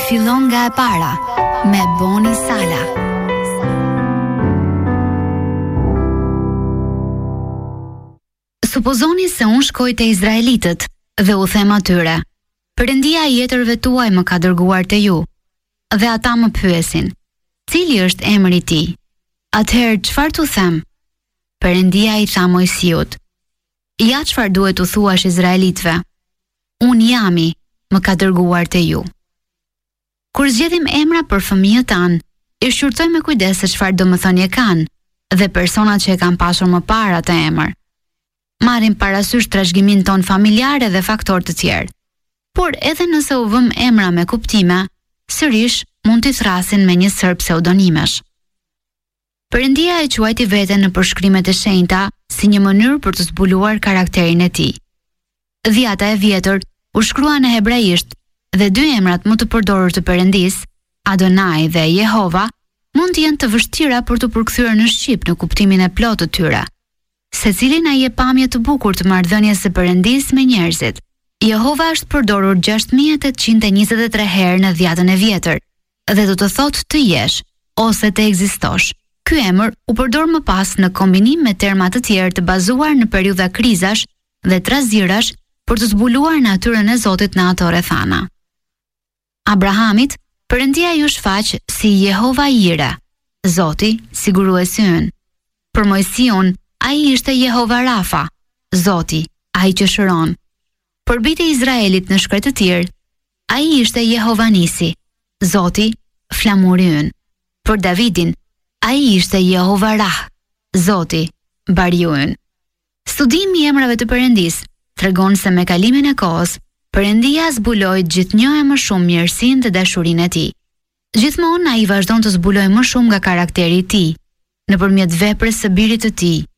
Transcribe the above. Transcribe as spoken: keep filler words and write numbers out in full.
Fillon nga e para me Boni Sala. Supozoni se unë shkoj te izraelitët dhe u them atyre: Perëndia e jetërve tuaj më ka dërguar te ju. Dhe ata më pyesin: Cili është emri i tij? Atëherë çfarë t'u them? Perëndia i tha Mojsiut: Ja çfarë duhet t'u thuash izraelitëve: Unë jami, më ka dërguar te ju. Kur zgjedhim emra për fëmijët tanë, i shqyrtojmë me kujdes se çfarë domethënie kanë dhe personat që e kanë pasur më parë atë emër. Marrim parasysh trashëgimin ton familjar dhe faktorë të tjerë. Por edhe nëse u vëm emra me kuptime, sërish mund t'i thrasin me një sër pseudonimesh. Perëndia e quajti veten në përshkrimet e shenjta si një mënyrë për të zbuluar karakterin e tij. Dhjata e vjetër u shkruan në hebraisht dhe dy emrat më të përdorur të Perëndis, Adonai dhe Jehova, mund të jenë të vështira për të përkthyer në shqip në kuptimin e plotë të tyre. Secili na jep pamje të bukur të marrëdhënies së Perëndis me njerëzit. Jehova është përdorur gjashtë mijë tetëqind e njëzet e tre herë në dhjatën e vjetër dhe do të thotë të jesh ose të ekzistosh. Ky emër u përdor më pas në kombinim me terma të tjerë të bazuar në periudha krizash dhe trazirash për të zbuluar natyrën e Zotit në ato rrethana. Abrahamit, Perëndia ju shfaq si Jehova Jire, Zoti siguruesi ynë. Për Mojsiun, ai ishte Jehova Rafa, Zoti, ai që shëron. Për bijtë e Izraelit në shkret të tjerë, ai ishte Jehova Nisi, Zoti, flamuri ynë. Për Davidin, ai ishte Jehova Rah, Zoti, bariu ynë. Studimi i emrave të Perëndis tregon se me kalimin e kohës, Perëndia zbuloi gjithnjë e më shumë mirësinë dhe dashurinë e tij. Gjithmonë ai vazhdon të zbulojë më shumë nga karakteri i tij, nëpërmjet veprës së birit të tij,